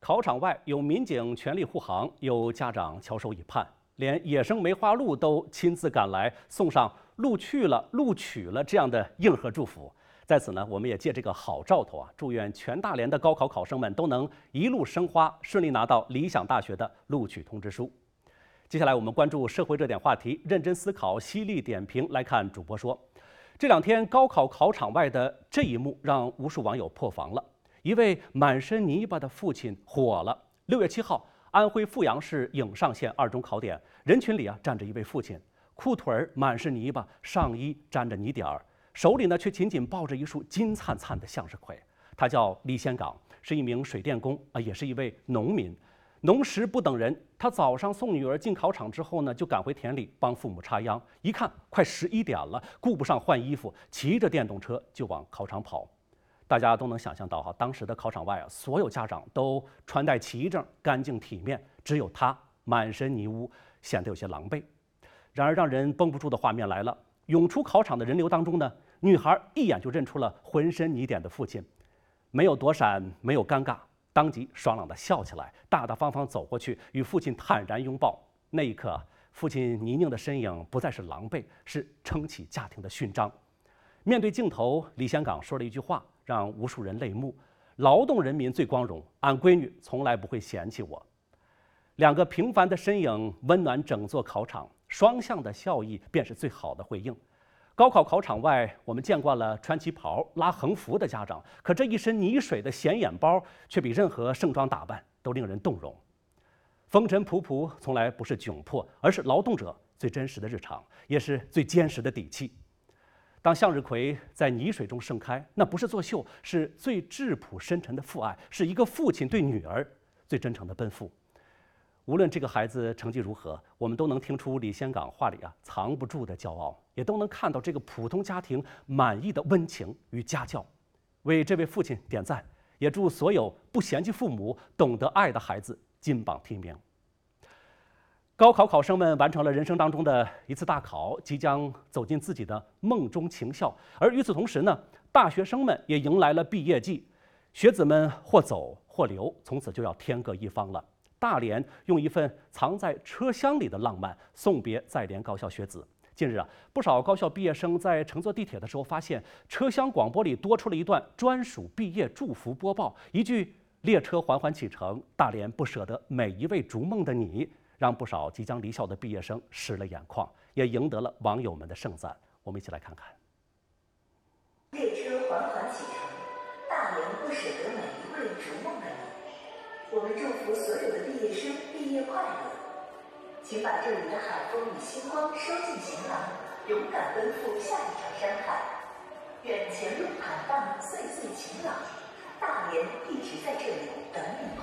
考场外有民警全力护航，有家长翘首以盼，连野生梅花鹿都亲自赶来送上“录去了，录取了”这样的应和祝福。在此呢，我们也借这个好兆头祝愿全大连的高考考生们都能一路生花，顺利拿到理想大学的录取通知书。接下来我们关注社会热点话题，认真思考，犀利点评。来看主播说，这两天高考考场外的这一幕让无数网友破防了。一位满身泥巴的父亲火了。6月7号，安徽阜阳市颍上县2中考点，人群里站着一位父亲，裤腿满是泥巴，上衣沾着泥点儿，手里呢却紧紧抱着一束金灿灿的向日葵。他叫李先岗，是一名水电工也是一位农民。农时不等人，他早上送女儿进考场之后呢，就赶回田里帮父母插秧。一看快11点了，顾不上换衣服，骑着电动车就往考场跑。大家都能想象到当时的考场外所有家长都穿戴齐整，干净体面，只有他满身泥污，显得有些狼狈。然而让人绷不住的画面来了，涌出考场的人流当中呢，女孩一眼就认出了浑身泥点的父亲，没有躲闪，没有尴尬，当即爽朗地笑起来，大大方方走过去与父亲坦然拥抱。那一刻，父亲泥泞的身影不再是狼狈，是撑起家庭的勋章。面对镜头，李先岗说了一句话，让无数人泪目：劳动人民最光荣，俺闺女从来不会嫌弃我。两个平凡的身影温暖整座考场，双向的笑意便是最好的回应。高考考场外，我们见惯了穿旗袍拉横幅的家长，可这一身泥水的显眼包却比任何盛装打扮都令人动容。风尘仆仆从来不是窘迫，而是劳动者最真实的日常，也是最坚实的底气。当向日葵在泥水中盛开，那不是作秀，是最质朴深沉的父爱，是一个父亲对女儿最真诚的奔赴。无论这个孩子成绩如何，我们都能听出李先岗话里藏不住的骄傲，也都能看到这个普通家庭满意的温情与家教。为这位父亲点赞，也祝所有不嫌弃父母、懂得爱的孩子金榜题名。高考考生们完成了人生当中的一次大考，即将走进自己的梦中情校。而与此同时呢，大学生们也迎来了毕业季，学子们或走或留，从此就要天各一方了。大连用一份藏在车厢里的浪漫送别在连高校学子。近日不少高校毕业生在乘坐地铁的时候，发现车厢广播里多出了一段专属毕业祝福播报，一句“列车缓缓启程，大连不舍得每一位逐梦的你”，让不少即将离校的毕业生湿了眼眶，也赢得了网友们的盛赞。我们一起来看看。 列车缓缓启程，大连不舍得每一位逐梦的你。我们祝福所有的毕业生毕业快乐。请把这里的海风与星光收进行囊，勇敢奔赴下一场山海。愿前路坦荡，岁岁晴朗，大连一直在这里等你。